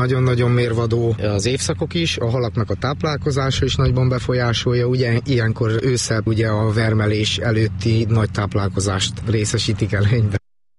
Nagyon-nagyon mérvadó az évszakok is, a halaknak a táplálkozása is nagyban befolyásolja, ugye ilyenkor ősszel ugye a vermelés előtti nagy táplálkozást részesítik előnyben.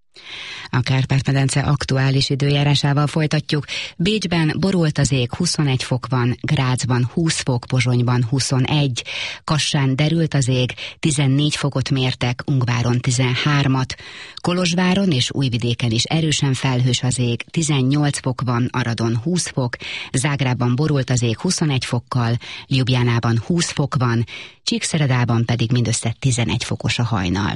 A Kárpát-medence aktuális időjárásával folytatjuk. Bécsben borult az ég, 21 fok van, Grazban 20 fok, Pozsonyban 21, Kassán derült az ég, 14 fokot mértek, Ungváron 13-at, Kolozsváron és Újvidéken is erősen felhős az ég, 18 fok van, Aradon 20 fok, Zágrában borult az ég 21 fokkal, Ljubljánában 20 fok van, Csíkszeredában pedig mindössze 11 fokos a hajnal.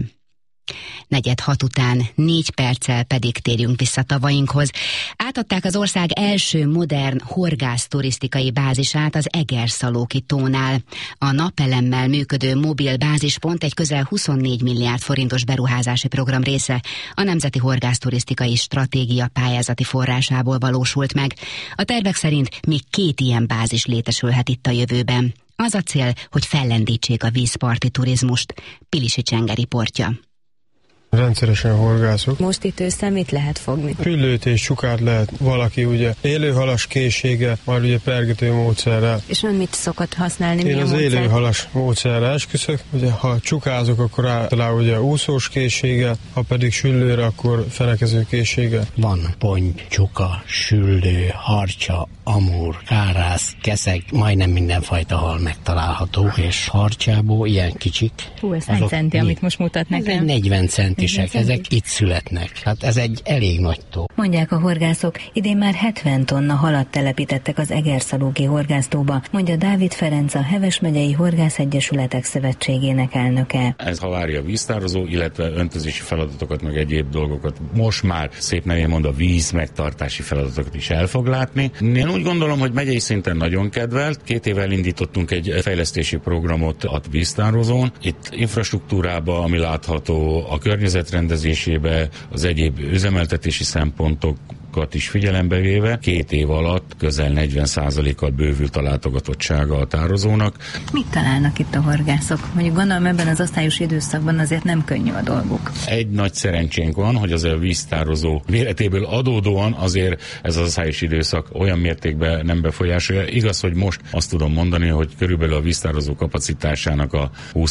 4:06 után 4 perccel pedig térjünk vissza tavainkhoz. Átadták az ország első modern horgász turisztikai bázisát az Egerszalóki tónál. A napelemmel működő mobil bázispont egy közel 24 milliárd forintos beruházási program része, a Nemzeti Horgászturisztikai Stratégia pályázati forrásából valósult meg. A tervek szerint még 2 ilyen bázis létesülhet itt a jövőben. Az a cél, hogy fellendítsék a vízparti turizmust. Pilisi Csenge riportja. Rendszeresen horgászok. Most itt ősszel mit lehet fogni? Püllőt és csukát lehet. Valaki ugye élőhalas készsége, már ugye pergető módszerrel. És ön mit szokott használni? Én az élőhalas módszerrel esküszök. Ugye, ha csukázok, akkor általában ugye úszós készsége, ha pedig süllőre, akkor fenekező készsége. Van ponty, csuka, süllő, harcsa, amúr, kárász, keszeg, majdnem mindenfajta hal megtalálható, és harcsából ilyen kicsik. Ez hány centi, amit most mutat nekem? 40 centisek, ezek itt születnek. Hát ez egy elég nagy tó. Mondják a horgászok, idén már 70 tonna halat telepítettek az Egerszalóki horgásztóba, mondja Dávid Ferenc, a Heves megyei Horgászegyesületek Szövetségének elnöke. Ez ha várja a víztározó, illetve öntözési feladatokat, meg egyéb dolgokat. Most már szép nevén mond a víz megtartási feladatokat is el fog látni. Én úgy gondolom, hogy megyei szinten nagyon kedvelt. 2 éve indítottunk egy fejlesztési programot a víztározón. Itt infrastruktúrába, ami látható, a környezetrendezésébe, az egyéb üzemeltetési szempontok is figyelembe véve, 2 év alatt közel 40%-kal bővült a látogatottsága a tározónak. Mit találnak itt a horgászok? Mondjuk gondolom ebben az osztályos időszakban azért nem könnyű a dolguk. Egy nagy szerencsénk van, hogy az a víztározó méretéből adódóan azért ez az osztályos időszak olyan mértékben nem befolyásolja. Igaz, hogy most azt tudom mondani, hogy körülbelül a víztározó kapacitásának a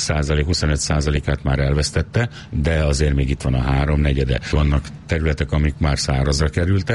20-25%-át már elvesztette, de azért még itt van a 3/4. Vannak területek, amik már szárazra kerültek,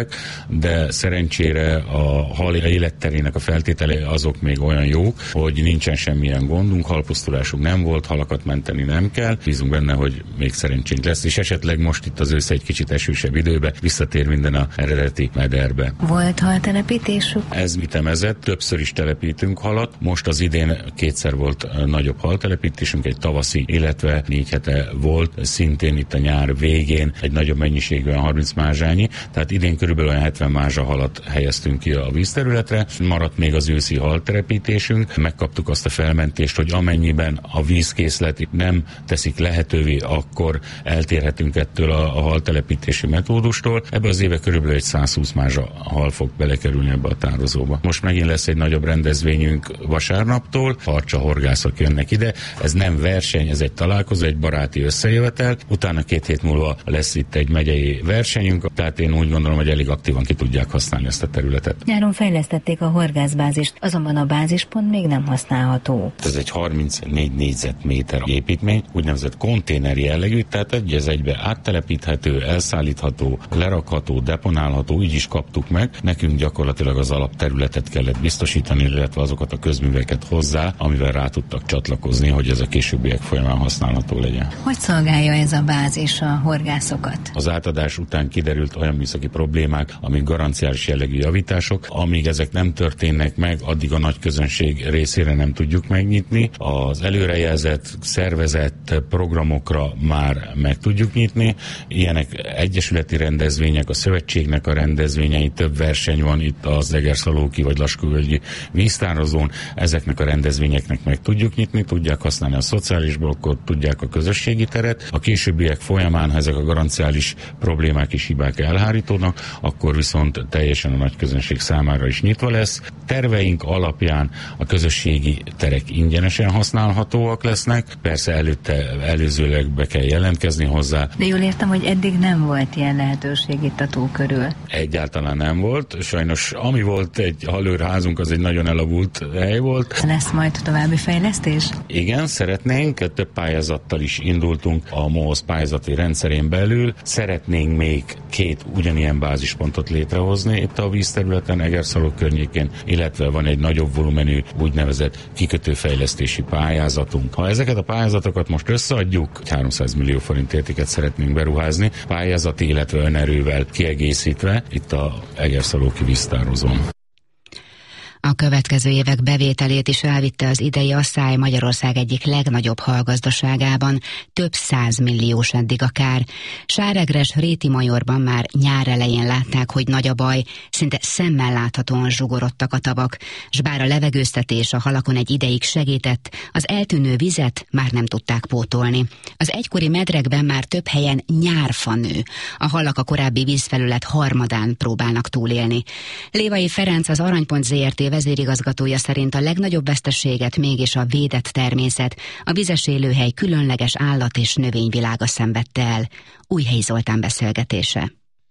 de szerencsére a hal életterének a feltételei azok még olyan jók, hogy nincsen semmilyen gondunk, halpusztulásunk nem volt, halakat menteni nem kell. Bízunk benne, hogy még szerencsénk lesz, és esetleg most itt az ősz egy kicsit esősebb időbe visszatér minden a eredeti mederbe. Volt haltelepítésük? Ez ütemezett, többször is telepítünk halat. Most az idén 2-szer volt nagyobb haltelepítésünk, egy tavaszi, illetve 4 hete volt, szintén itt a nyár végén egy nagyobb mennyiségű, 30 mázsányi, tehát idén körülbelül olyan 70 mázsa halat helyeztünk ki a vízterületre. Maradt még az őszi haltelepítésünk. Megkaptuk azt a felmentést, hogy amennyiben a vízkészlet nem teszik lehetővé, akkor eltérhetünk ettől a haltelepítési metódustól. Ebbe az éve körülbelül egy 120 mázsa hal fog belekerülni ebbe a tározóba. Most megint lesz egy nagyobb rendezvényünk vasárnaptól. Harcsa horgászok jönnek ide. Ez nem verseny, ez egy találkozó, egy baráti összejövetel. Utána 2 hét múlva lesz itt egy megyei versenyünk. Tehát én úgy gondolom, hogy elég aktívan ki tudják használni ezt a területet. Nyáron fejlesztették a horgászbázist, azonban a bázispont még nem használható. Ez egy 34 négyzetméter építmény, úgynevezett konténer jellegű, tehát egy az egybe áttelepíthető, elszállítható, lerakható, deponálható, így is kaptuk meg. Nekünk gyakorlatilag az alapterületet kellett biztosítani, illetve azokat a közműveket hozzá, amivel rá tudtak csatlakozni, hogy ez a későbbiek folyamán használható legyen. Hogy szolgálja ez a bázis a horgászokat? Az átadás után kiderült olyan műszaki problémák, amik garanciális jellegű javítások. Amíg ezek nem történnek meg, addig a nagy közönség részére nem tudjuk megnyitni. Az előrejelzett, szervezett programokra már meg tudjuk nyitni. Ilyenek egyesületi rendezvények, a szövetségnek a rendezvényei, több verseny van itt az Egerszalóki vagy Laskóvölgyi víztározón. Ezeknek a rendezvényeknek meg tudjuk nyitni, tudják használni a szociális blokkot, tudják a közösségi teret. A későbbiek folyamán, ha ezek a garanciális problémák és hibák elhárítódnak, akkor viszont teljesen a nagy közönség számára is nyitva lesz. Terveink alapján a közösségi terek ingyenesen használhatóak lesznek, persze előzőleg be kell jelentkezni hozzá. De jól értem, hogy eddig nem volt ilyen lehetőség itt a tó körül. Egyáltalán nem volt. Sajnos ami volt egy halőrházunk, az egy nagyon elavult hely volt. Lesz majd további fejlesztés? Igen, szeretnénk. Több pályázattal is indultunk a MOHOZ pályázati rendszerén belül. Szeretnénk még 2 ugyanilyen bázispontot létrehozni itt a vízterületen, Egerszaló környékén, illetve van egy nagyobb volumenű úgynevezett kikötőfejlesztési pályázatunk. Ha ezeket a pályázatokat most összeadjuk, 300 millió forint értéket szeretnénk beruházni, pályázati, illetve önerővel kiegészítve itt a Egerszalóki víztározón. A következő évek bevételét is elvitte az idei asszály Magyarország egyik legnagyobb halgazdaságában, több 100 milliós eddig a kár. Sáregres-Rétimajorban már nyár elején látták, hogy nagy a baj, szinte szemmel láthatóan zsugorodtak a tavak, s bár a levegőztetés a halakon egy ideig segített, az eltűnő vizet már nem tudták pótolni. Az egykori medrekben már több helyen nyárfa nő. A halak a korábbi vízfelület harmadán próbálnak túlélni. Lévai Ferenc, az Aranypont Zrt. Vezérigazgatója szerint a legnagyobb veszteséget mégis a védett természet, a vizes élőhely különleges állat- és növényvilága szenvedte el. Újhelyi Zoltán beszélgetése.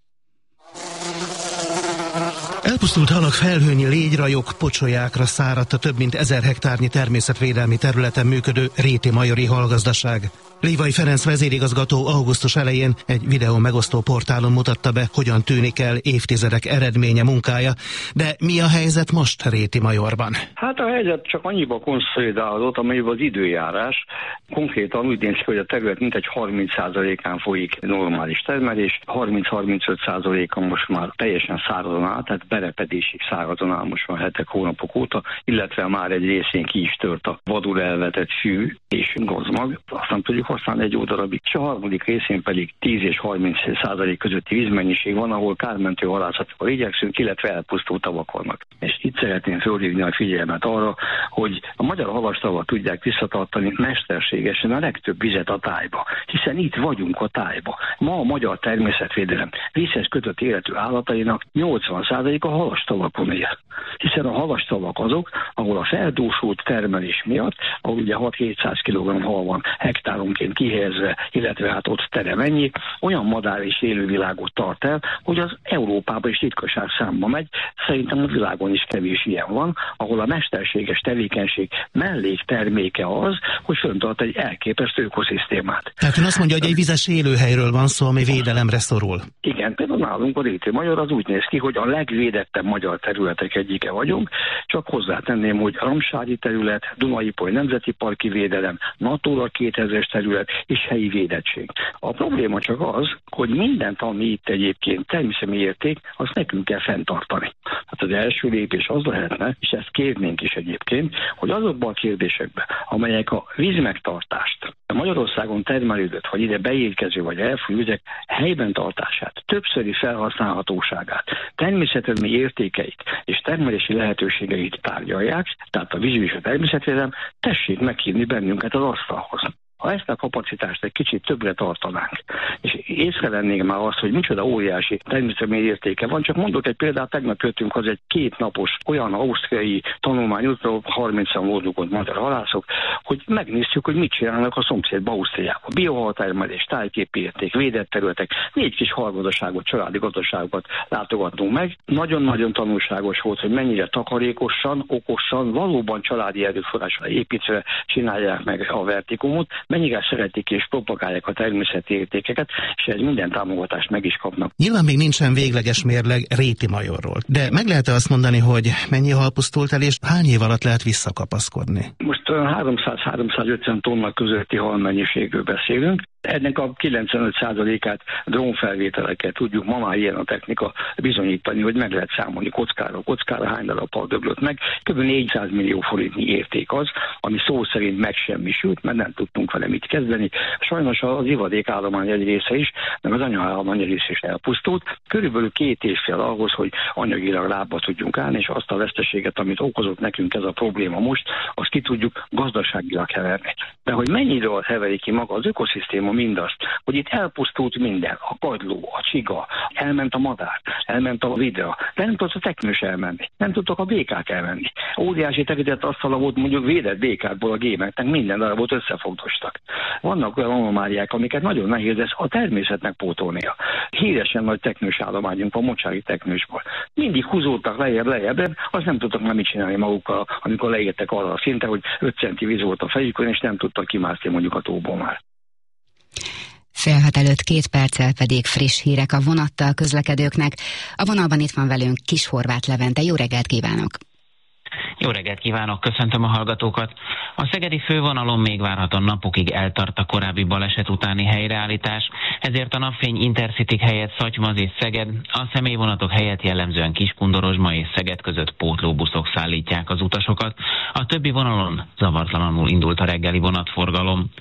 Elpusztult halak, felhőnyi légyrajok, pocsolyákra száradt a több mint 1000 hektárnyi természetvédelmi területen működő rétimajori halgazdaság. Lévai Ferenc vezérigazgató augusztus elején egy videó megosztó portálon mutatta be, hogyan tűnik el évtizedek eredménye, munkája, de mi a helyzet most Rétimajorban? Hát a helyzet csak annyiba konszolidálódott, amelyben az időjárás konkrétan úgy néz ki, hogy a terület mintegy 30%-án folyik normális termelés, 30-35%-a most már teljesen szárazon áll, tehát berepedésig szárazon áll most már hetek, hónapok óta, illetve már egy részén ki is tört a vadul elvetett fű és gazmag, azt nem tudjuk használni egy jó darabig, és a harmadik részén pedig 10 és 30% közötti vízmennyiség van, ahol kármentő halászatokkal igyekszünk, illetve elpusztult tavak vannak. És itt szeretném fölhívni a figyelmet arra, hogy a magyar halastavak tudják visszatartani mesterségesen a legtöbb vizet a tájba, hiszen itt vagyunk a tájba. Ma a magyar természetvédelem vízhez kötött életű állatainak 80% a halastavakon él. Hiszen a halastavak azok, ahol a feldúsult termelés miatt, ahol ugye 6-700 kg hal van hektáronként kihelyezve, illetve hát ott terem ennyi, olyan madár és élővilágot tart el, hogy az Európában is ritkaság számba megy. Szerintem a világon is kevés ilyen van, ahol a mesterséges tevékenység mellékterméke az, hogy föntart egy elképesztő ökoszisztémát. Tehát ön azt mondja, hogy egy vizes élőhelyről van szó, ami védelemre szorul. Igen, például nálunk a Rétimajor az úgy néz ki, hogy a legvédettebb magyar területek egyike vagyunk, csak hozzátenném, hogy Ramsári terület, Duna-Ipoly Nemzeti Parki védelem, Natura 2000-es terület és helyi védettség. A probléma csak az, hogy mindent, ami itt egyébként természeti érték, azt nekünk kell fenntartani. Hát az első lépés az lehetne, és ezt kérnénk is egyébként, hogy azokban a kérdésekben, amelyek a vízmegtartást, a Magyarországon termelődött, vagy ide beérkező, vagy elfújó vizek helyben tartását, többszöri felhasználhatóságát, természetvédelmi értékeit és termelési lehetőségeit tárgyalják, tehát a vízügy és a természetvédelem, tessék meghívni bennünket az asztalhoz. Ha ezt a kapacitást egy kicsit többre tartanánk, és észrevennénk már azt, hogy micsoda óriási természetvédelmi értéke van, csak mondok egy példát, tegnap jöttünk az egy 2 napos olyan ausztriai tanulmányútra, 30-an voltunk ott magyar halászok, hogy megnézzük, hogy mit csinálnak a szomszédban, Ausztriában. Biohaltermelés, tájképi érték, védett területek, 4 kis halgazdaságot, családi gazdaságokat látogattunk meg. Nagyon-nagyon tanulságos volt, hogy mennyire takarékosan, okosan, valóban családi erőforrásra építve csinálják meg a vertikumot, mennyire szeretik és propagálják a természeti értékeket, és ez minden támogatást meg is kapnak. Nyilván még nincsen végleges mérleg Rétimajorról, de meg lehet azt mondani, hogy mennyi hal pusztult el, és hány év alatt lehet visszakapaszkodni? Most 300-350 tonna közötti halmennyiségről beszélünk. Ennek a 95%-át drónfelvételekkel tudjuk, ma már ilyen a technika bizonyítani, hogy meg lehet számolni kockára hány darab hal döglött meg. Kb. 400 millió forintnyi érték az, ami szó szerint megsemmisült, mert nem tudtunk vele mit kezdeni. Sajnos az ivadékállomány egy része is, meg az anyaállomány egy része is elpusztult. Körülbelül 2 év kell ahhoz, hogy anyagilag lábba tudjunk állni, és azt a veszteséget, amit okozott nekünk ez a probléma most, azt ki tudjuk gazdaságilag heverni. De hogy mennyiről heveri ki maga az ökoszisztéma mindazt, hogy itt elpusztult minden, a kagyló, a csiga, elment a madár, elment a vidra, de nem tudott a teknős elmenni, nem tudtak a békák elmenni. Óriási tekintet asztala volt mondjuk védett békákból a gémeknek, minden darabot összefogdostak. Vannak olyan anomáliák, amiket nagyon nehéz lesz a természetnek pótolnia. Híresen nagy teknős állományunk van, mocsári teknősból. Mindig húzódtak lejjebb, azt nem tudtak már mit csinálni magukkal, amikor leértek arra a szintre, hogy 5 centi víz volt a fejükön, és nem tudtak kimászni mondjuk a tóból már. 6:30 előtt 2 perccel pedig friss hírek a vonattal közlekedőknek. A vonalban itt van velünk Kis Horváth Levente. Jó reggelt kívánok! Jó reggelt kívánok, köszöntöm a hallgatókat! A szegedi fővonalon még várhatóan napokig eltart a korábbi baleset utáni helyreállítás, ezért a Napfény Intercity helyett Szatymaz és Szeged, a személyvonatok helyett jellemzően Kiskundorozsma és Szeged között pótlóbuszok szállítják az utasokat. A többi vonalon zavartalanul indult a reggeli vonatforgalom.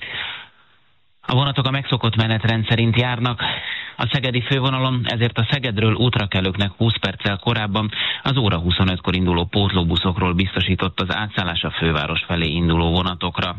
A vonatok a megszokott menetrend szerint járnak. A szegedi fővonalon, ezért a Szegedről útrakelőknek 20 perccel korábban az óra 25-kor induló pótlóbuszokról biztosított az átszállás a főváros felé induló vonatokra.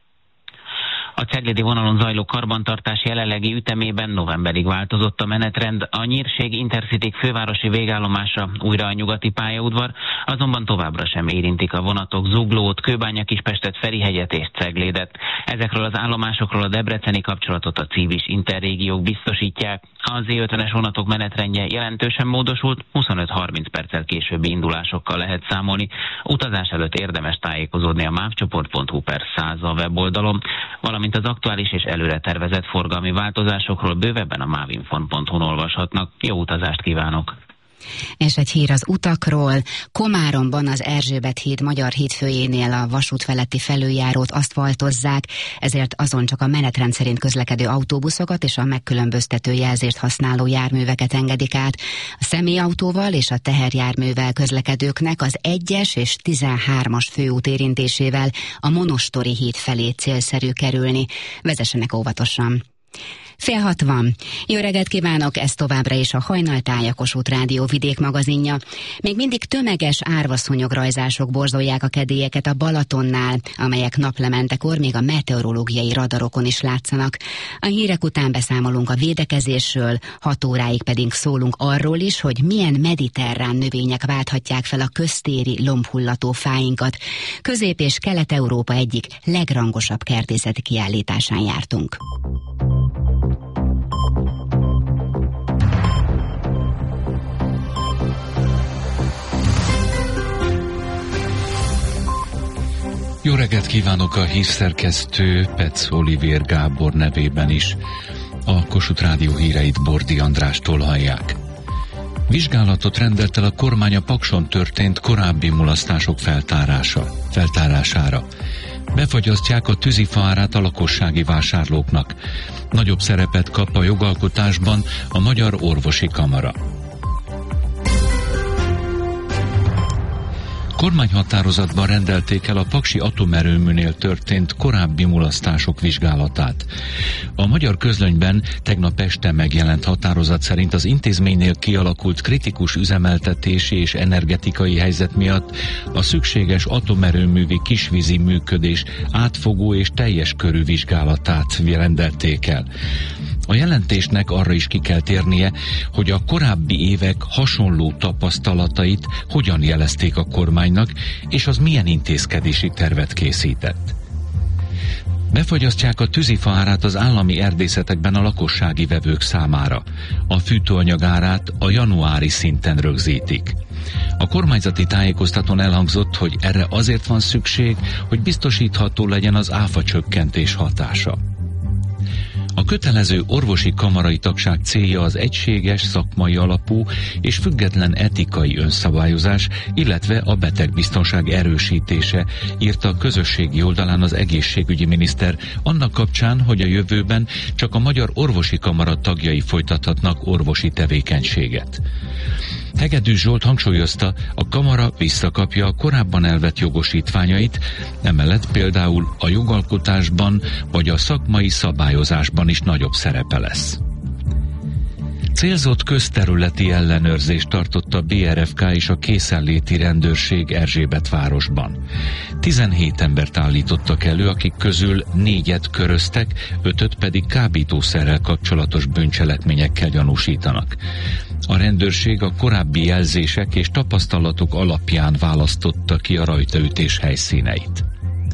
A ceglédi vonalon zajló karbantartás jelenlegi ütemében novemberig változott a menetrend. A Nyírség Intercity fővárosi végállomása újra a nyugati pályaudvar, azonban továbbra sem érintik a vonatok Zuglót, Kőbánya-Kispestet, Ferihegyet és Ceglédet. Ezekről az állomásokról a debreceni kapcsolatot a Civis Interrégiók biztosítják. A Z50-es vonatok menetrendje jelentősen módosult, 25-30 perccel későbbi indulásokkal lehet számolni. Utazás előtt érdemes tájékozódni a mávcsoport.hu/100 weboldalon, valamint az aktuális és előre tervezett forgalmi változásokról bővebben a mávinfon.hu-n olvashatnak. Jó utazást kívánok! És egy hír az utakról. Komáromban az Erzsébet híd Magyar hídfőjénél a vasút feletti felüljárót aszfaltozzák, ezért azon csak a menetrend szerint közlekedő autóbuszokat és a megkülönböztető jelzést használó járműveket engedik át. A személyautóval és a teherjárművel közlekedőknek az 1-es és 13-as főút érintésével a Monostori híd felé célszerű kerülni. Vezessenek óvatosan! 5:60. Jó reggelt kívánok, ez továbbra is a Hajnaltáj, a Kossuth Rádió vidék magazinja. Még mindig tömeges árvaszúnyograjzások borzolják a kedélyeket a Balatonnál, amelyek naplementekor még a meteorológiai radarokon is látszanak. A hírek után beszámolunk a védekezésről, 6 óráig pedig szólunk arról is, hogy milyen mediterrán növények válthatják fel a köztéri lombhullató fáinkat. Közép- és Kelet-Európa egyik legrangosabb kertészeti kiállításán jártunk. Jó reggelt kívánok a hírszerkesztő Petsz Olivér Gábor nevében is. A Kossuth Rádió híreit Bordi Andrástól hallják. Vizsgálatot rendelt el a kormány a Pakson történt korábbi mulasztások feltárására. Befagyasztják a tűzifa árát a lakossági vásárlóknak. Nagyobb szerepet kap a jogalkotásban a Magyar Orvosi Kamara. Kormányhatározatban rendelték el a paksi atomerőműnél történt korábbi mulasztások vizsgálatát. A Magyar Közlönyben tegnap este megjelent határozat szerint az intézménynél kialakult kritikus üzemeltetési és energetikai helyzet miatt a szükséges atomerőművi kisvízi működés átfogó és teljes körű vizsgálatát rendelték el. A jelentésnek arra is ki kell térnie, hogy a korábbi évek hasonló tapasztalatait hogyan jelezték a kormánynak, és az milyen intézkedési tervet készített. Befagyasztják a tűzifa árát az állami erdészetekben a lakossági vevők számára. A fűtőanyag árát a januári szinten rögzítik. A kormányzati tájékoztatón elhangzott, hogy erre azért van szükség, hogy biztosítható legyen az áfacsökkentés hatása. A kötelező orvosi kamarai tagság célja az egységes, szakmai alapú és független etikai önszabályozás, illetve a betegbiztonság erősítése, írta a közösségi oldalán az egészségügyi miniszter, annak kapcsán, hogy a jövőben csak a Magyar Orvosi Kamara tagjai folytathatnak orvosi tevékenységet. Hegedűs Zsolt hangsúlyozta, a kamara visszakapja a korábban elvett jogosítványait, emellett például a jogalkotásban vagy a szakmai szabályozásban is nagyobb szerepe lesz. Célzott közterületi ellenőrzést tartott a BRFK és a készenléti rendőrség Erzsébetvárosban. 17 embert állítottak elő, akik közül 4-et köröztek, 5-öt pedig kábítószerrel kapcsolatos bűncselekményekkel gyanúsítanak. A rendőrség a korábbi jelzések és tapasztalatok alapján választotta ki a rajtaütés helyszíneit.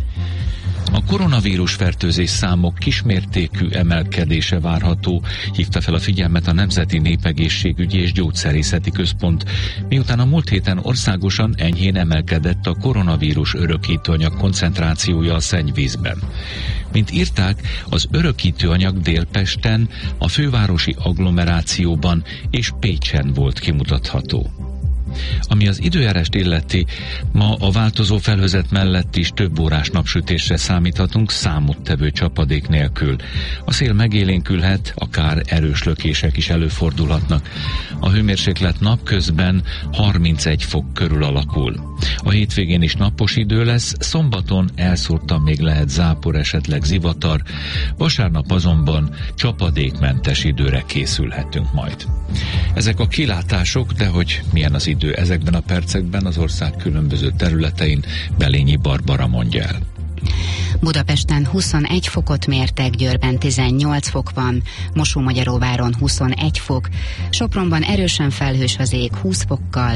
A koronavírus fertőzés számok kismértékű emelkedése várható, hívta fel a figyelmet a Nemzeti Népegészségügyi és Gyógyszerészeti Központ, miután a múlt héten országosan enyhén emelkedett a koronavírus örökítőanyag koncentrációja a szennyvízben. Mint írták, az örökítőanyag Délpesten, a fővárosi agglomerációban és Pécsen volt kimutatható. Ami az időjárást illeti, ma a változó felhőzet mellett is több órás napsütésre számíthatunk számottevő csapadék nélkül. A szél megélénkülhet, akár erős lökések is előfordulhatnak. A hőmérséklet napközben 31 fok körül alakul. A hétvégén is napos idő lesz, szombaton elszórtan még lehet zápor, esetleg zivatar, vasárnap azonban csapadékmentes időre készülhetünk majd. Ezek a kilátások, de hogy milyen az idő ezekben a percekben, az ország különböző területein Belényi Barbara mondja el. Budapesten 21 fokot mértek, Győrben 18 fok van, Mosómagyaróváron 21 fok, Sopronban erősen felhős az ég 20 fokkal,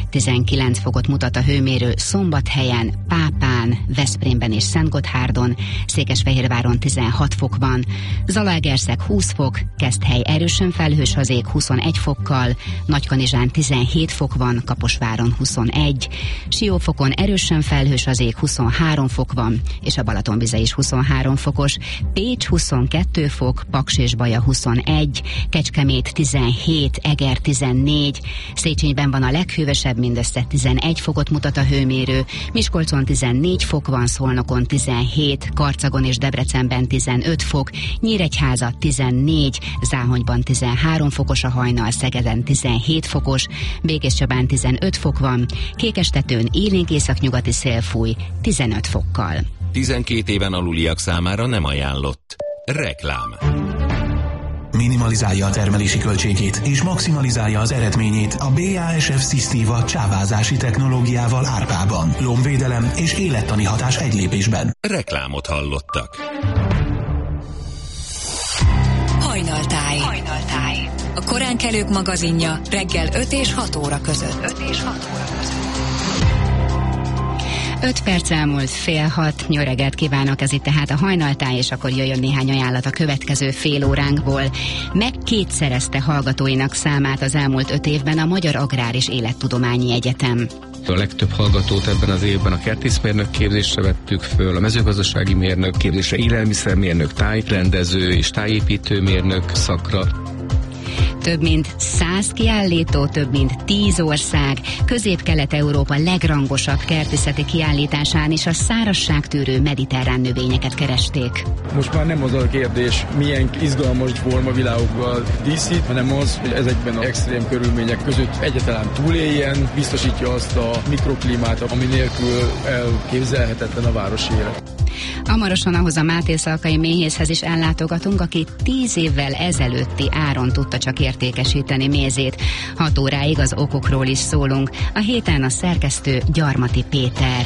19 fokot mutat a hőmérő Szombathelyen, Pápán, Veszprémben és Szentgotthárdon, Székesfehérváron 16 fok van, Zalaegerszeg 20 fok, Keszthely erősen felhős az ég 21 fokkal, Nagykanizsán 17 fok van, Kaposváron 21, Siófokon erősen felhős az ég 23 fok van, és a Balatonvize is 23 fokos, Pécs 22 fok, Paks és Baja 21, Kecskemét 17, Eger 14, Széchenyben van a leghővösebb, mindössze 11 fokot mutat a hőmérő, Miskolcon 14 fok van, Szolnokon 17, Karcagon és Debrecenben 15 fok, Nyíregyháza 14, Záhonyban 13 fokos a hajnal, Szegeden 17 fokos, Békéscsabán 15 fok van, Kékestetőn élénk északnyugati szél fúj 15 fokkal. 12 éven aluliak számára nem ajánlott. Reklám. Minimalizálja a termelési költségét és maximalizálja az eredményét a BASF Systiva csávázási technológiával Árpában. Lombvédelem és élettani hatás egy lépésben. Reklámot hallottak. Hajnaltáj. A koránkelők magazinja reggel 5 és 6 óra között. 5 perc elmúlt 5:30, jó reggelt kívánok, ez itt tehát a Hajnaltáj, és akkor jöjjön néhány ajánlat a következő fél óránkból. Megkétszerezte hallgatóinak számát az elmúlt 5 évben a Magyar Agrár és Élettudományi Egyetem. A legtöbb hallgatót ebben az évben a kertészmérnök képzésre vettük föl, a mezőgazdasági mérnök képzésre, élelmiszermérnök, tájrendező és tájépítőmérnök szakra. Több mint 100 kiállító, több mint 10 ország, Közép-Kelet-Európa legrangosabb kertészeti kiállításán is a szárazságtűrő mediterrán növényeket keresték. Most már nem az a kérdés, milyen izgalmas formavilágokkal díszít, hanem az, hogy ezekben az extrém körülmények között egyáltalán túléljen, biztosítja azt a mikroklímát, ami nélkül elképzelhetetlen a városi élet. Hamarosan ahhoz a Máté Szalkai méhészhez is ellátogatunk, aki 10 évvel ezelőtti áron tudta csak értékesíteni mézét. 6 óráig az okokról is szólunk. A héten a szerkesztő Gyarmati Péter.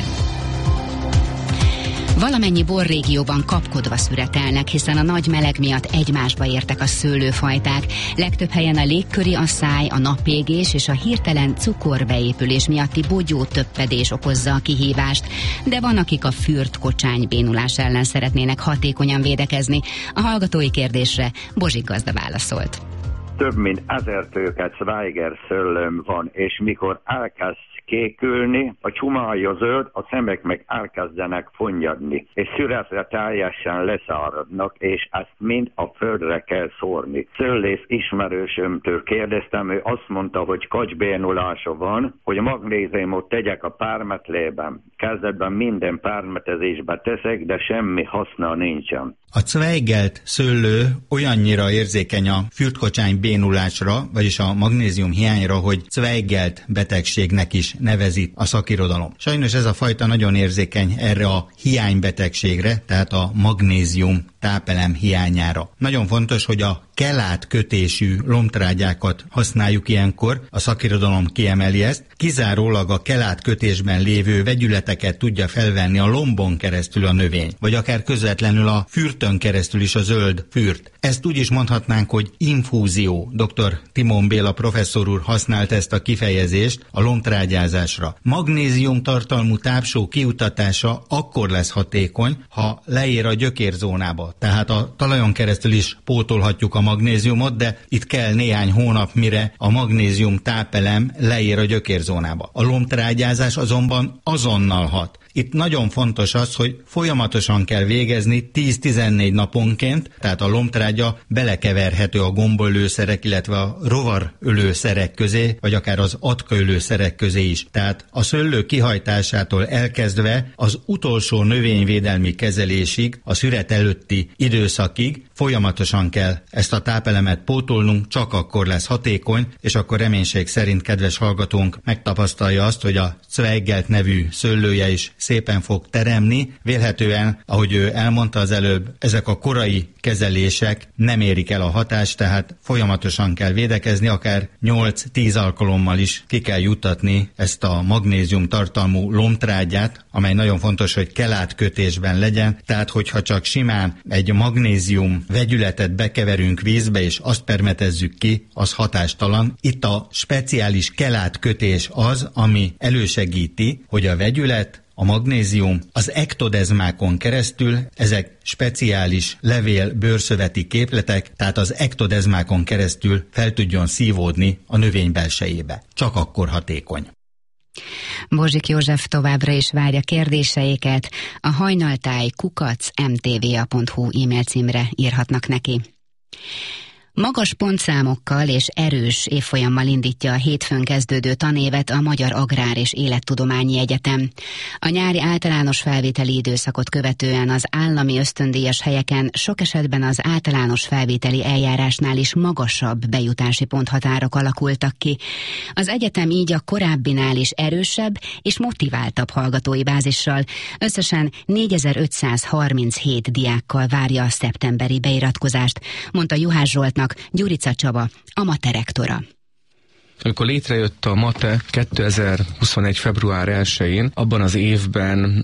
Valamennyi borrégióban kapkodva szüretelnek, hiszen a nagy meleg miatt egymásba értek a szőlőfajták. Legtöbb helyen a légköri asszály, a napégés és a hirtelen cukorbeépülés miatti bogyótöppedés okozza a kihívást, de van, akik a fürt kocsánybénulás ellen szeretnének hatékonyan védekezni. A hallgatói kérdésre Bozsik gazda válaszolt. Több mint 1000 tőket Schweiger szőlőm van, és mikor elkezd kékülni, a csumája zöld, a szemek meg elkezdenek fonnyadni, és szüretre teljesen leszáradnak, és ezt mind a földre kell szórni. Szőlész ismerősömtől kérdeztem, ő azt mondta, hogy kacsbénulása van, hogy magnéziumot tegyek a pármetlében. Kezdetben minden pármetezésbe teszek, de semmi haszna nincsen. A Zweigelt szőlő olyannyira érzékeny a fürtkocsány bénulásra, vagyis a magnézium hiányra, hogy Zweigelt betegségnek is nevezi a szakirodalom. Sajnos ez a fajta nagyon érzékeny erre a hiánybetegségre, tehát a magnézium tápelem hiányára. Nagyon fontos, hogy a kelát kötésű lombtrágyákat használjuk ilyenkor, a szakirodalom kiemeli ezt, kizárólag a kelát kötésben lévő vegyületeket tudja felvenni a lombon keresztül a növény, vagy akár közvetlenül a fürtön keresztül is a zöld fürt. Ezt úgy is mondhatnánk, hogy infúzió. Dr. Timon Béla professzor úr használt ezt a kifejezést a lombtrágyázásra. Magnézium tartalmú tápsó kiutatása akkor lesz hatékony, ha leér a gyökérzónába. Tehát a talajon keresztül is pótolhatjuk a magnéziumot, de itt kell néhány hónap, mire a magnézium tápelem leér a gyökérzónába. A lombtrágyázás azonban azonnal hat. Itt nagyon fontos az, hogy folyamatosan kell végezni 10-14 naponként, tehát a lombtrágya belekeverhető a gombolőszerek, illetve a rovarölőszerek közé, vagy akár az atkaölőszerek közé is. Tehát a szőlő kihajtásától elkezdve az utolsó növényvédelmi kezelésig, a szüret előtti időszakig folyamatosan kell ezt a tápelemet pótolnunk, csak akkor lesz hatékony, és akkor reménység szerint kedves hallgatónk megtapasztalja azt, hogy a Zweigelt nevű szőlője is szépen fog teremni. Vélhetően, ahogy ő elmondta az előbb, ezek a korai kezelések nem érik el a hatást, tehát folyamatosan kell védekezni, akár 8-10 alkalommal is ki kell juttatni ezt a magnézium tartalmú lombtrágyát, amely nagyon fontos, hogy kelátkötésben legyen, tehát hogyha csak simán egy magnézium vegyületet bekeverünk vízbe, és azt permetezzük ki, az hatástalan. Itt a speciális kelátkötés az, ami elősegíti, hogy a vegyület, a magnézium az ektodezmákon keresztül, ezek speciális levél-bőrszöveti képletek, tehát az ektodezmákon keresztül fel tudjon szívódni a növény belsejébe. Csak akkor hatékony. Bozsik József továbbra is várja kérdéseiket, a hajnaltáj@mtva.hu e-mail címre írhatnak neki. Magas pontszámokkal és erős évfolyammal indítja a hétfőn kezdődő tanévet a Magyar Agrár és Élettudományi Egyetem. A nyári általános felvételi időszakot követően az állami ösztöndíjas helyeken sok esetben az általános felvételi eljárásnál is magasabb bejutási ponthatárok alakultak ki. Az egyetem így a korábbinál is erősebb és motiváltabb hallgatói bázissal összesen 4537 diákkal várja a szeptemberi beiratkozást, mondta Juhász Zsoltnak Gyurica Csaba, a MATE rektora. Amikor létrejött a MATE 2021. február 1-én, abban az évben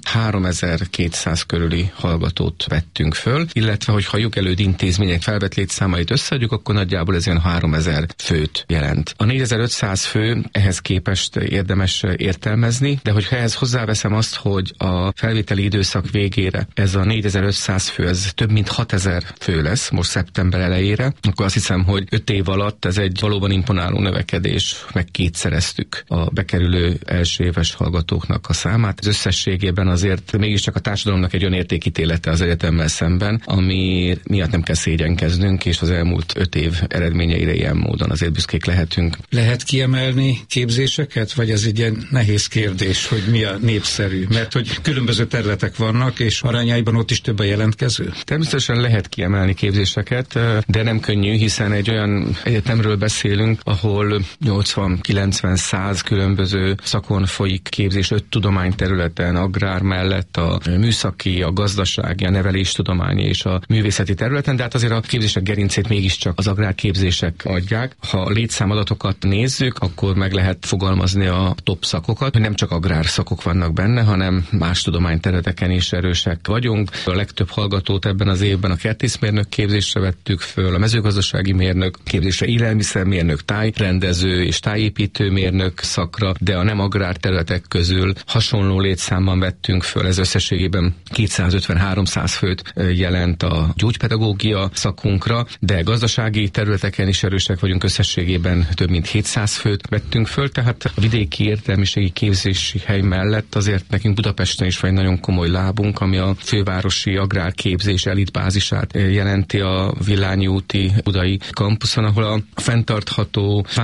3200 körüli hallgatót vettünk föl, illetve hogyha jogelőd intézmények felvett létszámait összeadjuk, akkor nagyjából ez ilyen 3000 főt jelent. A 4500 fő ehhez képest érdemes értelmezni, de hogyha ehhez hozzáveszem azt, hogy a felvételi időszak végére ez a 4500 fő, ez több mint 6000 fő lesz most szeptember elejére, akkor azt hiszem, hogy 5 év alatt ez egy valóban imponáló növekedés, meg kétszereztük a bekerülő első éves hallgatóknak a számát. Az összességében azért mégiscsak a társadalomnak egy olyan értékítélete az egyetemmel szemben, ami miatt nem kell szégyenkeznünk, és az elmúlt 5 év eredményeire ilyen módon azért büszkék lehetünk. Lehet kiemelni képzéseket, vagy ez egy ilyen nehéz kérdés, hogy mi a népszerű? Mert hogy különböző területek vannak, és arányaiban ott is több a jelentkező? Természetesen lehet kiemelni képzéseket, de nem könnyű, hiszen egy olyan egyetemről beszélünk, ahol 80-90-100 különböző szakon folyik képzés 5 tudományterületen, agrár mellett a műszaki, a gazdasági, a neveléstudományi és a művészeti területen, de hát azért a képzések gerincét mégiscsak az agrárképzések adják. Ha a létszámadatokat nézzük, akkor meg lehet fogalmazni a top szakokat, hogy nem csak agrárszakok vannak benne, hanem más tudományterületeken is erősek vagyunk. A legtöbb hallgatót ebben az évben a kertészmérnök képzésre vettük föl, a mezőgazdasági mérnök képzésre, élelmiszermérnök, tájrendező és tájépítőmérnök szakra, de a nem agrár területek közül hasonló létszámban vettünk föl, ez összességében 250-300 főt jelent a gyógypedagógia szakunkra, de gazdasági területeken is erősek vagyunk, összességében több mint 700 főt vettünk föl, tehát a vidéki értelmiségi képzési hely mellett azért nekünk Budapesten is van egy nagyon komoly lábunk, ami a fővárosi agrárképzés elitbázisát jelenti a Villányi úti budai kampuszon, ahol a fenntartható város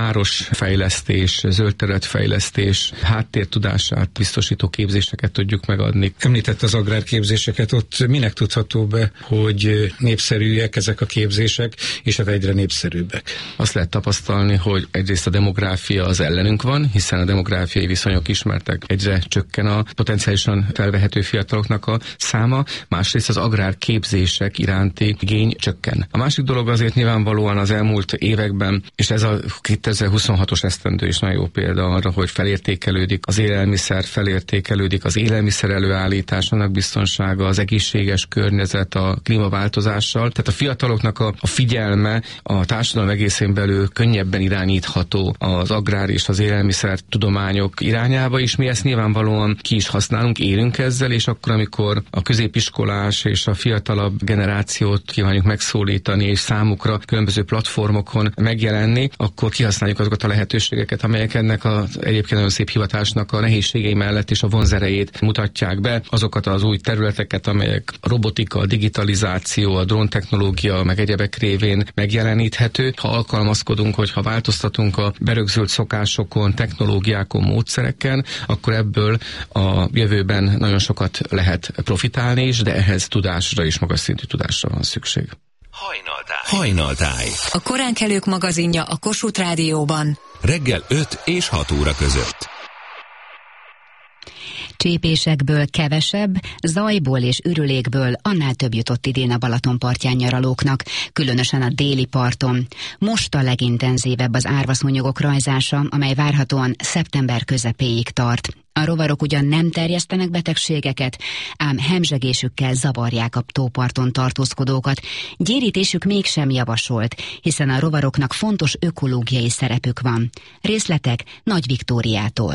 fejlesztés, zöldterületfejlesztés, háttértudását biztosító képzéseket tudjuk megadni. Említett az agrárképzéseket, ott minek tudható be, hogy népszerűek ezek a képzések, és hát egyre népszerűbbek? Azt lehet tapasztalni, hogy egyrészt a demográfia az ellenünk van, hiszen a demográfiai viszonyok ismertek, egyre csökken a potenciálisan felvehető fiataloknak a száma, másrészt az agrárképzések iránti igény csökken. A másik dolog azért nyilvánvalóan az elmúlt években, és ez a 2026-os esztendő is nagyon jó példa arra, hogy felértékelődik az élelmiszer, felértékelődik az élelmiszer előállítás, annak biztonsága, az egészséges környezet a klímaváltozással. Tehát a fiataloknak a figyelme a társadalom egészén belül könnyebben irányítható az agrár és az élelmiszer tudományok irányába, és mi ezt nyilvánvalóan ki is használunk, élünk ezzel, és akkor, amikor a középiskolás és a fiatalabb generációt kívánjuk megszólítani, és számukra különböző platformokon megjelenni, akkor kihasználjuk azokat a lehetőségeket, amelyek ennek az egyébként nagyon szép hivatásnak a nehézségei mellett és a vonzerejét mutatják be, azokat az új területeket, amelyek a robotika, a digitalizáció, a dróntechnológia, meg egyebek révén megjeleníthető. Ha alkalmazkodunk, hogyha változtatunk a berögzült szokásokon, technológiákon, módszereken, akkor ebből a jövőben nagyon sokat lehet profitálni is, de ehhez tudásra és magas szintű tudásra van szükség. Hajnaltáj. A koránkelők magazinja a Kossuth Rádióban. Reggel 5 és 6 óra között. Csépésekből kevesebb, zajból és ürülékből annál több jutott idén a Balaton partján nyaralóknak, különösen a déli parton. Most a legintenzívebb az árvaszúnyogok rajzása, amely várhatóan szeptember közepéig tart. A rovarok ugyan nem terjesztenek betegségeket, ám hemzsegésükkel zavarják a tóparton tartózkodókat. Gyérítésük mégsem javasolt, hiszen a rovaroknak fontos ökológiai szerepük van. Részletek Nagy Viktóriától.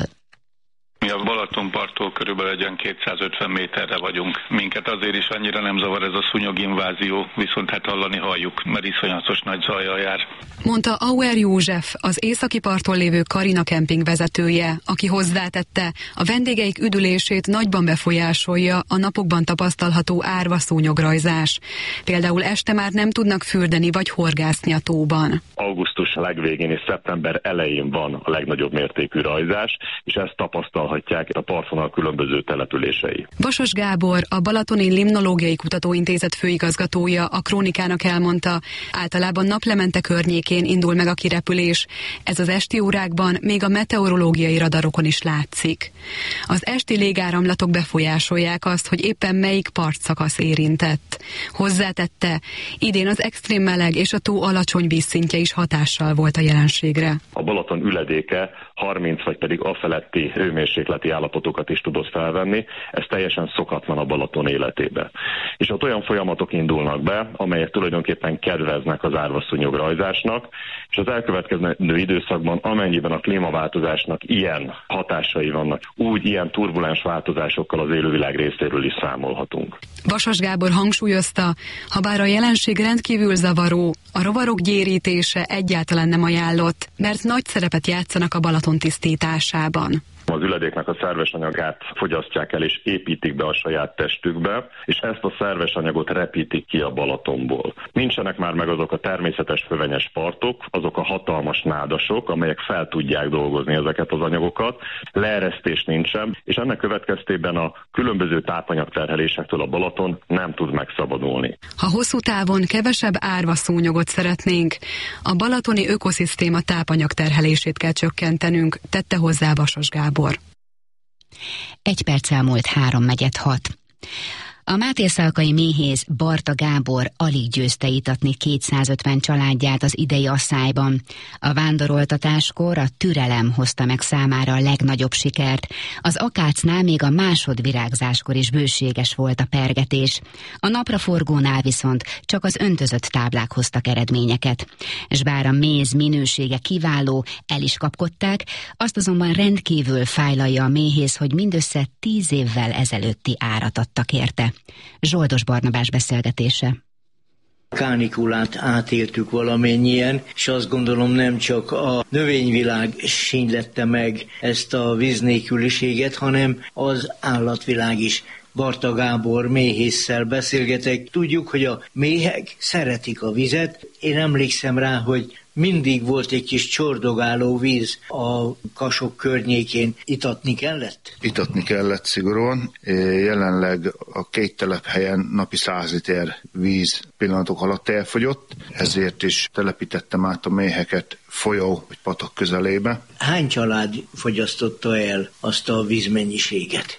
Mi a Balatonparttól körülbelül egy 250 méterre vagyunk. Minket azért is annyira nem zavar ez a szúnyoginvázió, viszont hát hallani halljuk, mert iszonyatos nagy zajjal jár. Mondta Auer József, az északi parton lévő Karina Kemping vezetője, aki hozzátette, a vendégeik üdülését nagyban befolyásolja a napokban tapasztalható árvaszúnyograjzás. Például este már nem tudnak fürdeni vagy horgászni a tóban. Augusztus legvégén és szeptember elején van a legnagyobb mértékű rajzás, és ezt tapasztalhatják a partvonal különböző települései. Vasas Gábor, a Balatoni Limnológiai Kutatóintézet főigazgatója a Krónikának elmondta, általában naplemente környékén indul meg a kirepülés. Ez az esti órákban még a meteorológiai radarokon is látszik. Az esti légáramlatok befolyásolják azt, hogy éppen melyik partszakasz érintett. Hozzátette, idén az extrém meleg és a tó alacsony vízszintje is hatással volt a jelenségre. A Balaton üledéke 30 vagy pedig afeletti hőmérsékleti állapotokat is tudott felvenni, ez teljesen szokatlan a Balaton életébe. És ott olyan folyamatok indulnak be, amelyek tulajdonképpen kedveznek az árvaszúnyograjzásnak, és az elkövetkező időszakban, amennyiben a klímaváltozásnak ilyen hatásai vannak, úgy ilyen turbulens változásokkal az élővilág részéről is számolhatunk. Vasas Gábor hangsúlyozta, habár a jelenség rendkívül zavaró, a rovarok gyérítése egyáltalán nem ajánlott, mert nagy szerepet játszanak a Balaton tisztításában. Az üledéknek a szerves anyagát fogyasztják el és építik be a saját testükbe, és ezt a szerves anyagot repítik ki a Balatonból. Nincsenek már meg azok a természetes fövenyes partok, azok a hatalmas nádasok, amelyek fel tudják dolgozni ezeket az anyagokat, leeresztés nincsen, és ennek következtében a különböző tápanyagterhelésektől a Balaton nem tud megszabadulni. Ha hosszú távon kevesebb árvaszúnyogot szeretnénk, a balatoni ökoszisztéma tápanyagterhelését kell csökkentenünk, tette hozzá Vasas Gábor. 1 perccel múlt 3:06. A mátészalkai méhész Barta Gábor alig győzte itatni 250 családját az idei asszályban. A vándoroltatáskor a türelem hozta meg számára a legnagyobb sikert. Az akácnál még a másodvirágzáskor is bőséges volt a pergetés. A napraforgónál viszont csak az öntözött táblák hoztak eredményeket. S bár a méz minősége kiváló, el is kapkodták, azt azonban rendkívül fájlalja a méhész, hogy mindössze 10 évvel ezelőtti árat adtak érte. Zsoldos Barnabás beszélgetése. Kánikulát átéltük valamennyien, és azt gondolom nem csak a növényvilág sínylette meg ezt a víznélküliséget, hanem az állatvilág is. Barta Gábor méhésszel beszélgetek. Tudjuk, hogy a méhek szeretik a vizet. Én emlékszem rá, hogy mindig volt egy kis csordogáló víz a Kassok környékén. Itatni kellett? Itatni kellett szigorúan. Jelenleg a 2 telephelyen napi 100 liter víz pillanatok alatt elfogyott, ezért is telepítettem át a méheket folyó vagy patak közelébe. Hány család fogyasztotta el azt a vízmennyiséget?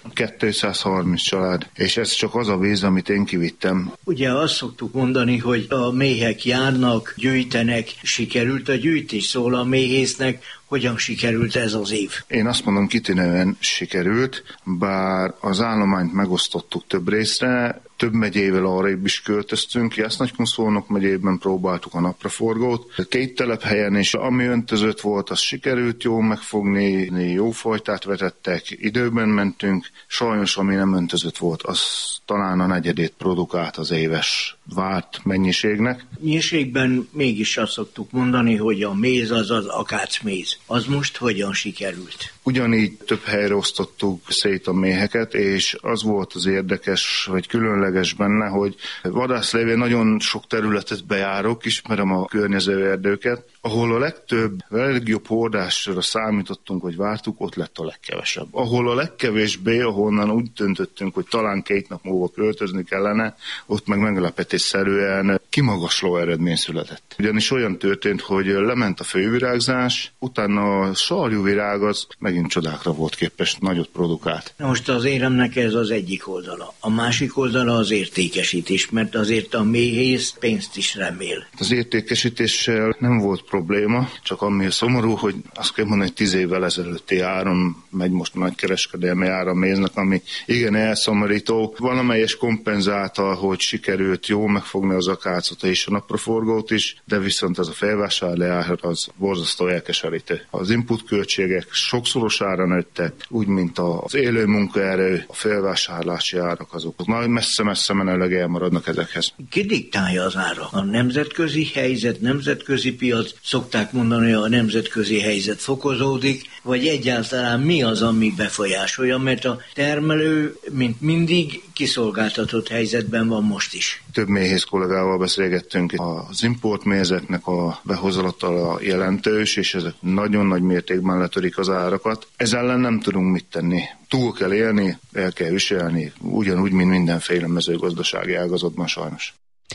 230 család, és ez csak az a víz, amit én kivittem. Ugye azt szoktuk mondani, hogy a méhek járnak, gyűjtenek, sikerült a gyűjtés, szól a méhésznek, hogyan sikerült ez az év? Én azt mondom, kitűnően sikerült, bár az állományt megosztottuk több részre, több megyével arrébb is költöztünk, Jász-Nagykunszolnok megyében próbáltuk a napraforgót. 2 telephelyen is, ami öntözött volt, az sikerült jól megfogni, jó fajtát vetettek, időben mentünk, sajnos ami nem öntözött volt, az talán a 4-ét produkált az éves várt mennyiségnek. Nyírségben mégis azt szoktuk mondani, hogy a méz az az akácméz. Az most hogyan sikerült? Ugyanígy több helyre osztottuk szét a méheket, és az volt az érdekes, vagy különleges benne, hogy vadászlévén nagyon sok területet bejárok, ismerem a környező erdőket, ahol a legjobb hordásra számítottunk, vagy vártuk, ott lett a legkevesebb. Ahol a legkevésbé, ahonnan úgy döntöttünk, hogy talán 2 nap múlva költözni kellene, ott meg meglepetésszerűen kimagasló eredmény született. Ugyanis olyan történt, hogy lement a fővirágzás, utána a sarjúvirág az megint csodákra volt képes, nagyot produkált. Most az éremnek ez az egyik oldala. A másik oldala az értékesítés, mert azért a méhész pénzt is remél. Az értékesítéssel nem volt probléma, csak ami szomorú, hogy azt kell mondani, hogy 10 évvel ezelőtti áron megy most nagykereskedelmi ára méznek, ami igen elszomorító. Valamelyes kompenzálta, hogy sikerült jól megfogni az akácot és a napraforgót is, de viszont ez a felvásárló ár az borzasztó elkeserítő. Az input költségek sokszorosára nőttek, úgy, mint az élő munkaerő, a felvásárlási árak azok majd messze-messze menőleg elmaradnak ezekhez. Ki diktálja az ára? A nemzetközi helyzet, nemzetközi piac, szokták mondani, hogy a nemzetközi helyzet fokozódik, vagy egyáltalán mi az, ami befolyásolja, mert a termelő, mint mindig, kiszolgáltatott helyzetben van most is. Több méhész kollégával beszélgettünk, az importmézeknek a behozatala jelentős, és ezek nagyon nagy mértékben letörik az árakat. Ez ellen nem tudunk mit tenni. Túl kell élni, el kell viselni, ugyanúgy, mint mindenféle mezőgazdasági ágazatban sajnos.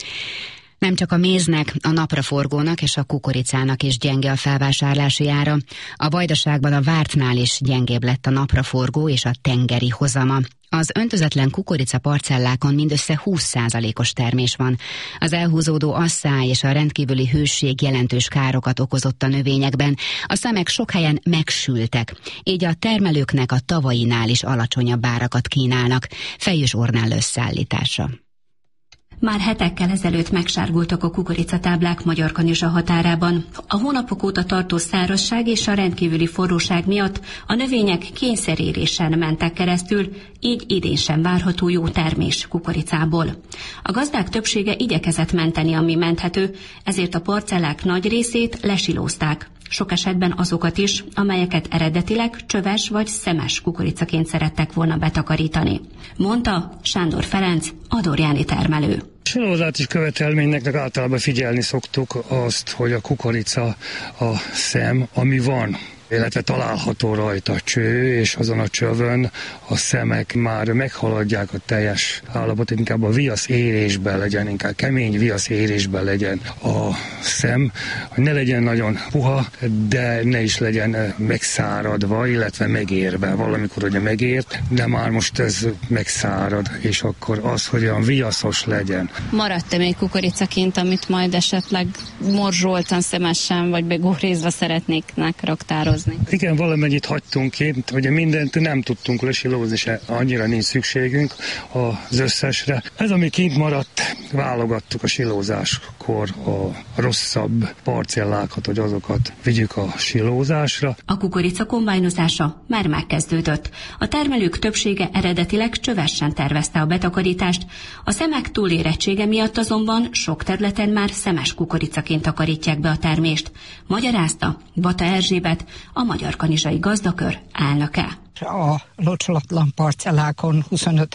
Nem csak a méznek, a napraforgónak és a kukoricának is gyenge a felvásárlási ára. A Vajdaságban a vártnál is gyengébb lett a napraforgó és a tengeri hozama. Az öntözetlen kukorica parcellákon mindössze 20%-os termés van. Az elhúzódó asszály és a rendkívüli hőség jelentős károkat okozott a növényekben. A szemek sok helyen megsültek, így a termelőknek a tavainál is alacsonyabb árakat kínálnak. Fejős Ornell összeállítása. Már hetekkel ezelőtt megsárgultak a kukoricatáblák Magyarkanizsa határában. A hónapok óta tartó szárazság és a rendkívüli forróság miatt a növények kényszerérésen mentek keresztül, így idén sem várható jó termés kukoricából. A gazdák többsége igyekezett menteni, ami menthető, ezért a parcellák nagy részét lesilózták. Sok esetben azokat is, amelyeket eredetileg csöves vagy szemes kukoricaként szerettek volna betakarítani. Mondta Sándor Ferenc, adorjáni termelő. Silózási követelménynek általában figyelni szoktuk azt, hogy a kukorica a szem, ami van, illetve található rajta cső, és azon a csövön a szemek már meghaladják a teljes állapotot, inkább a viasz érésben legyen, inkább kemény viasz érésben legyen a szem, hogy ne legyen nagyon puha, de ne is legyen megszáradva, illetve megérve. Valamikor ugye megért, de már most ez megszárad, és akkor az, hogy olyan viaszos legyen. Maradt-e még kukoricaként, amit majd esetleg morzsoltan, szemesen vagy begórézva szeretnéknek raktározni? Igen, valamennyit hagytunk ki, ugye mindent nem tudtunk lesilózni, se annyira nincs szükségünk az összesre. Ez, ami kint maradt, válogattuk a silózáskor a rosszabb parcellákat, hogy azokat vigyük a silózásra. A kukorica kombájnozása már megkezdődött. A termelők többsége eredetileg csövesen tervezte a betakarítást, a szemek túlérettsége miatt azonban sok területen már szemes kukoricaként takarítják be a termést. Magyarázta Bata Erzsébet, a Magyarkanizsai Gazdakör elnöke. a locsolatlan parcellákon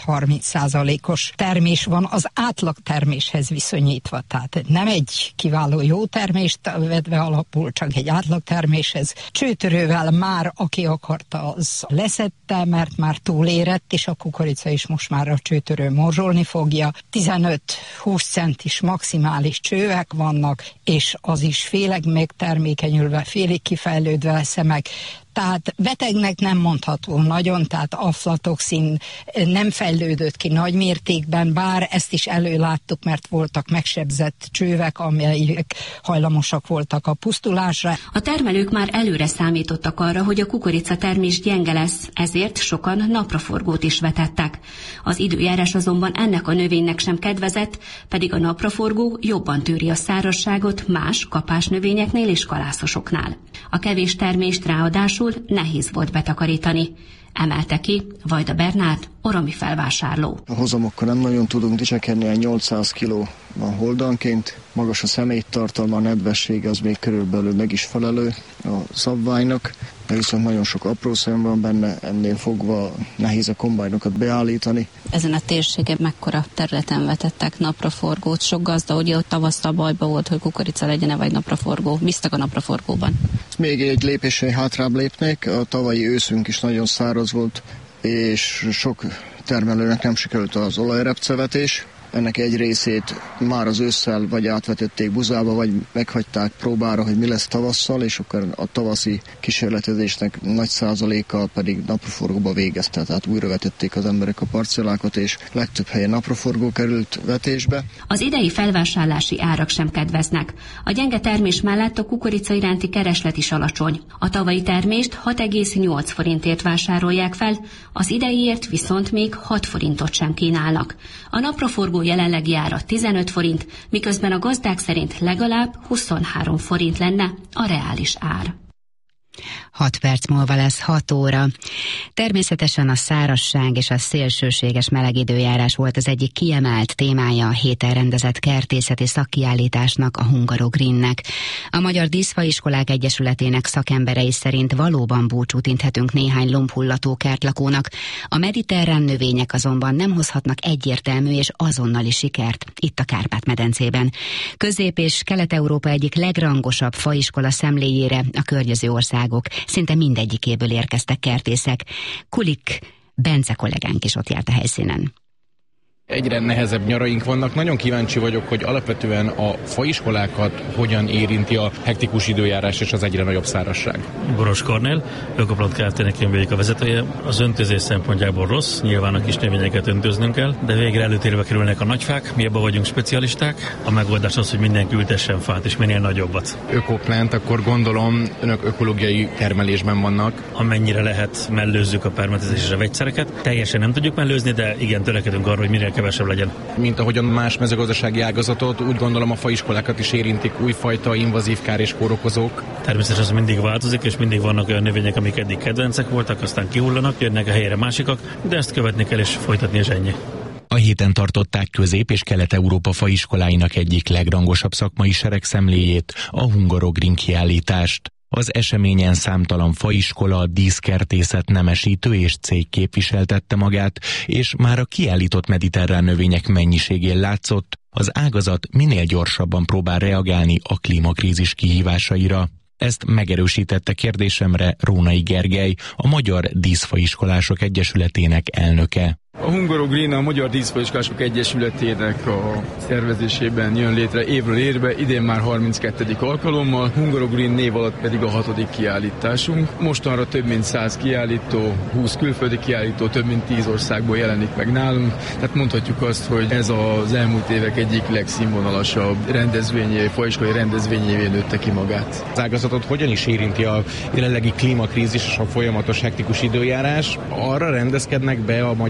25-30%-os termés van az átlag terméshez viszonyítva. Tehát nem egy kiváló jó termést vedve alapul, csak egy átlag terméshez. Csőtörővel már aki akarta, az leszedte, mert már túlérett, és a kukorica is most már a csőtörő morzsolni fogja. 15-20 centis maximális csővek vannak, és az is félig megtermékenyülve, félig kifejlődve szemek. Tehát betegnek nem mondható nagyon, tehát aflatoxin nem fejlődött ki nagy mértékben, bár ezt is előláttuk, mert voltak megsebzett csővek, amelyek hajlamosak voltak a pusztulásra. A termelők már előre számítottak arra, hogy a kukoricatermés gyenge lesz, ezért sokan napraforgót is vetettek. Az időjárás azonban ennek a növénynek sem kedvezett, pedig a napraforgó jobban tűri a szárazságot más kapásnövényeknél és kalászosoknál. A kevés termést ráadásul nehéz volt betakarítani. Emelte ki Vajda Bernárd, oromi felvásárló. A hozamokkal nem nagyon tudunk dicsekedni, 800 kg van holdanként. Magas a szeméttartalma, a nedvessége az még körülbelül meg is felelő a szabványnak, de viszont nagyon sok apró szem van benne, ennél fogva nehéz a kombájnokat beállítani. Ezen a térségen mekkora területen vetettek napraforgót? Sok gazda, ugye ott tavasztal bajba volt, hogy kukorica legyen-e vagy napraforgó. Bíztak a napraforgóban? Még egy lépéssel hátrább lépnék, a tavalyi őszünk is nagyon száraz volt, és sok termelőnek nem sikerült az olajrepcevetés. Ennek egy részét már az ősszel vagy átvetették buzába, vagy meghagyták próbára, hogy mi lesz tavasszal, és akkor a tavaszi kísérletezésnek nagy százaléka pedig napraforgóba végezte. Tehát újra vetették az emberek a parcellákat, és legtöbb helyen napraforgó került vetésbe. Az idei felvásárlási árak sem kedveznek. A gyenge termés mellett a kukorica iránti kereslet is alacsony. A tavalyi termést 6,8 forintért vásárolják fel, az ideiért viszont még 6 forintot sem kínálnak. A napraforgó jelenlegi ára 15 forint, miközben a gazdák szerint legalább 23 forint lenne a reális ár. 6 perc múlva lesz 6 óra. Természetesen a szárazság és a szélsőséges meleg időjárás volt az egyik kiemelt témája a héten rendezett kertészeti szakkiállításnak, a Hungarogreennek. A Magyar Díszfaiskolák Egyesületének szakemberei szerint valóban búcsút inthetünk néhány lombhullató kertlakónak. A mediterrán növények azonban nem hozhatnak egyértelmű és azonnali sikert itt a Kárpát-medencében. Közép- és Kelet-Európa egyik legrangosabb faiskola szemléjére a környező országok szinte mindegyikéből érkeztek kertészek. Kulik Bence kollégánk is ott járt a helyszínen. Egyre nehezebb nyaraink vannak. Nagyon kíváncsi vagyok, hogy alapvetően a faiskolákat hogyan érinti a hektikus időjárás és az egyre nagyobb szárazság. Boros Kornél, Ökoplot Kft-nek én vagyok a vezetője. Az öntözés szempontjából rossz, nyilván a kis növényeket öntöznünk kell, de végre előtérbe kerülnek a nagyfák, mi abban vagyunk specialisták. A megoldás az, hogy mindenki ültessen fát, és minél nagyobbat. Ökoplant, akkor gondolom önök ökológiai termelésben vannak. Amennyire lehet, mellőzzük a permetezés és a vegyszereket. Teljesen nem tudjuk mellőzni, de igen, törekedünk arra, hogy minél kevesebb legyen. Mint ahogyan más mezőgazdasági ágazatot, úgy gondolom a faiskolákat is érintik újfajta invazív kár és kórokozók. Természetesen ez mindig változik, és mindig vannak olyan növények, amik eddig kedvencek voltak, aztán kihullanak, jönnek a helyére másikak, de ezt követni kell és folytatni, és ennyi. A héten tartották Közép- és Kelet-Európa faiskoláinak egyik legrangosabb szakmai seregszemléjét, a Hungarogreen kiállítást. Az eseményen számtalan faiskola, díszkertészet, nemesítő és cég képviseltette magát, és már a kiállított mediterrán növények mennyiségén látszott, az ágazat minél gyorsabban próbál reagálni a klímakrízis kihívásaira. Ezt megerősítette kérdésemre Rónai Gergely, a Magyar Díszfaiskolások Egyesületének elnöke. A Hungarogreen a Magyar Díszfaiskolások Egyesületének a szervezésében jön létre évről évre, idén már 32. alkalommal, Hungarogreen név alatt pedig a 6. kiállításunk. Mostanra több mint 100 kiállító, 20 külföldi kiállító, több mint 10 országból jelenik meg nálunk. Tehát mondhatjuk azt, hogy ez az elmúlt évek egyik legszínvonalasabb rendezvényé, faiskolai rendezvényévé nőtte ki magát. Az ágazatot hogyan is érinti a jelenlegi klímakrízis és a folyamatos hektikus időjárás? Arra rendezkednek be a magyar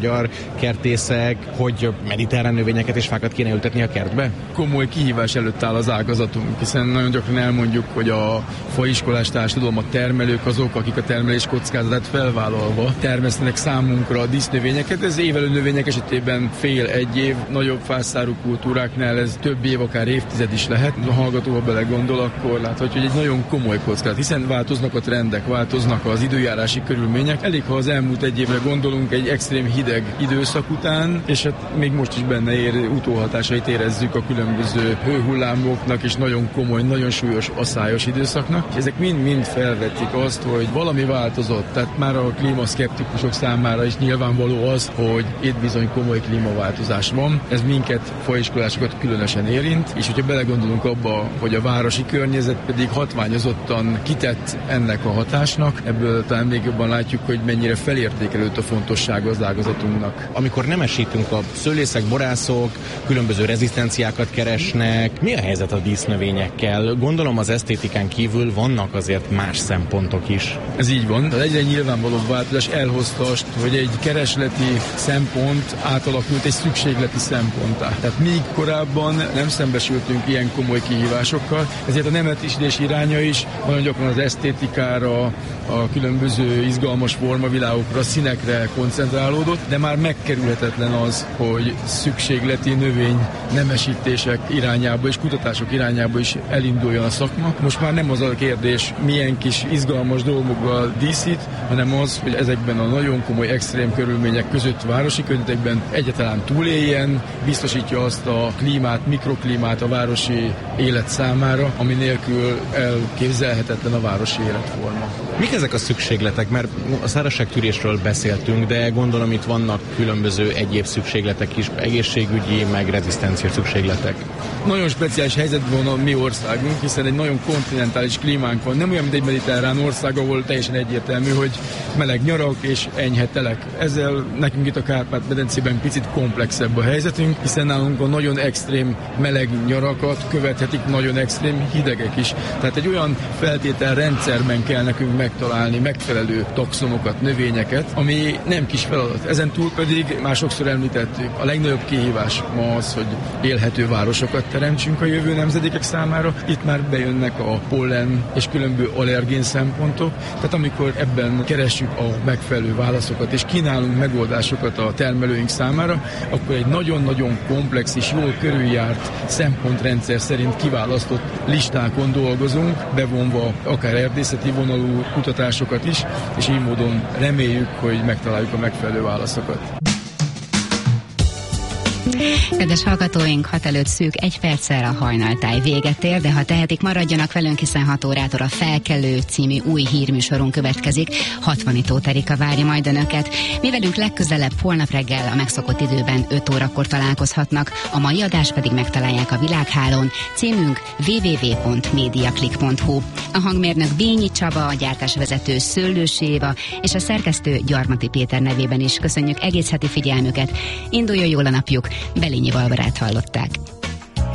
kertészek, hogy mediterrán növényeket és fákat kéne ültetni a kertbe? Komoly kihívás előtt áll az ágazatunk, hiszen nagyon gyakran elmondjuk, hogy a faiskolás társadalom, a termelők azok, akik a termelés kockázatát felvállalva termesztenek számunkra a dísznövényeket. Ez évelő növények esetében fél-egy év, nagyobb fászárú kultúráknál ez több év, akár évtized is lehet. A hallgató, ha belegondol, akkor láthatja, hogy egy nagyon komoly kockázat, hiszen változnak a trendek, változnak az időjárási körülmények. Elég, ha az elmúlt egy évre gondolunk egy extrém hideg időszak után, és hát még most is benne utóhatásait érezzük a különböző hőhullámoknak, és nagyon komoly, nagyon súlyos aszályos időszaknak. És ezek mind-mind felvetik azt, hogy valami változott. Tehát már a klímaszkeptikusok számára is nyilvánvaló az, hogy itt bizony komoly klímaváltozás van. Ez minket, faiskolásokat különösen érint, és hogyha belegondolunk abba, hogy a városi környezet pedig hatványozottan kitett ennek a hatásnak, ebből talán még jobban látjuk, hogy mennyire felértékelődött a fontossága az ágazatunknak. Amikor nemesítünk, a szőlészek, borászok különböző rezisztenciákat keresnek, mi a helyzet a dísznövényekkel? Gondolom az esztétikán kívül vannak azért más szempontok is. Ez így van. Az egyre nyilvánvalóbb változás elhozta azt, hogy egy keresleti szempont átalakult egy szükségleti szemponttá. Tehát míg korábban nem szembesültünk ilyen komoly kihívásokkal, ezért a nemetítés iránya is nagyon gyakran az esztétikára, a különböző izgalmas formavilágokra, színekre koncentrálódott, de már megkerülhetetlen az, hogy szükségleti növény nemesítések irányába és kutatások irányába is elinduljon a szakma. Most már nem az a kérdés, milyen kis izgalmas dolgokkal díszít, hanem az, hogy ezekben a nagyon komoly extrém körülmények között városi környezetekben egyáltalán túléljen, biztosítja azt a klímát, mikroklímát a városi élet számára, ami nélkül elképzelhetetlen a városi életforma. Mik ezek a szükségletek? Mert a szárazságtűrésről beszéltünk, de gondolom itt vannak különböző egyéb szükségletek is, egészségügyi, meg rezisztencia szükségletek. Nagyon speciális helyzetben van a mi országunk, hiszen egy nagyon kontinentális klímánk van. Nem olyan, mint egy mediterrán ország, ahol teljesen egyértelmű, hogy meleg nyarak és enyhe telek. Ezzel nekünk itt a Kárpát-medencében picit komplexebb a helyzetünk, hiszen nálunk a nagyon extrém meleg nyarakat követhetik nagyon extrém hidegek is. Tehát egy olyan feltételrendszerben kell nekünk megtalálni megfelelő taxonokat, növényeket, ami nem kis feladat. Ezen túl pedig már sokszor említettük, a legnagyobb kihívás ma az, hogy élhető városokat teremtsünk a jövő nemzedékek számára. Itt már bejönnek a pollen és különböző allergén szempontok. Tehát amikor ebben keressük a megfelelő válaszokat és kínálunk megoldásokat a termelőink számára, akkor egy nagyon-nagyon komplex és jól körüljárt szempontrendszer szerint kiválasztott listákon dolgozunk, bevonva akár erdészeti vonalú kutatásokat is, és így módon reméljük, hogy megtaláljuk a megfelelő válaszokat. Kedves hallgatóink, 6 előtt szűk 1 perccel a hajnaltáj véget ér, de ha tehetik, maradjanak velünk, hiszen 6 órától a Felkelő című új hírműsorunk következik. 60 Tóth Erika várja majd önöket. Mi velünk legközelebb holnap reggel a megszokott időben 5 órakor találkozhatnak, a mai adást pedig megtalálják a világhálón, címünk www.mediaclick.hu. A hangmérnök Bényi Csaba, a gyártásvezető Szőlősi Éva és a szerkesztő Gyarmati Péter nevében is köszönjük egész heti figyelmüket. Induljon jól a napjuk, Belényi Valbarát hallották.